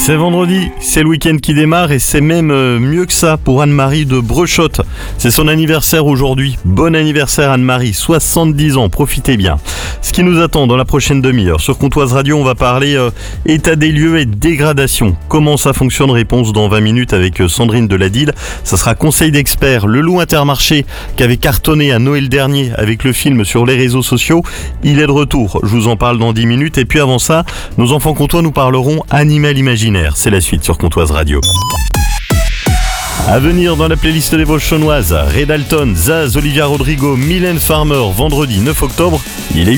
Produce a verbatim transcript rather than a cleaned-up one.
C'est vendredi, c'est le week-end qui démarre et c'est même euh, mieux que ça pour Anne-Marie de Brechotte. C'est son anniversaire aujourd'hui. Bon anniversaire Anne-Marie, soixante-dix ans, profitez bien. Ce qui nous attend dans la prochaine demi-heure. Sur Comtoise Radio, on va parler euh, état des lieux et dégradation. Comment ça fonctionne? Réponse dans vingt minutes avec euh, Sandrine Deladille. Ça sera conseil d'experts. Le loup Intermarché qui avait cartonné à Noël dernier avec le film sur les réseaux sociaux. Il est de retour. Je vous en parle dans dix minutes. Et puis avant ça, nos enfants comtois nous parleront animal imaginaire. C'est la suite sur Comtoise Radio. À venir dans la playlist des Vosges chaunoises, Ray Dalton, Zaz, Olivia Rodrigo, Mylène Farmer, vendredi neuf octobre. Il est